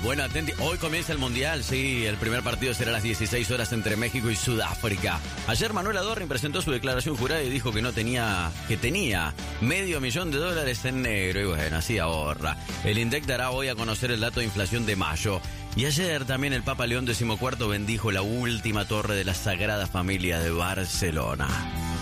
Bueno, atenti, hoy comienza el Mundial, sí, el primer partido será a las 16 horas entre México y Sudáfrica. Ayer Manuel Adorni presentó su declaración jurada y dijo que tenía $500,000 en negro, y bueno, así ahorra. El INDEC dará hoy a conocer el dato de inflación de mayo. Y ayer también el Papa León XIV bendijo la última torre de la Sagrada Familia de Barcelona.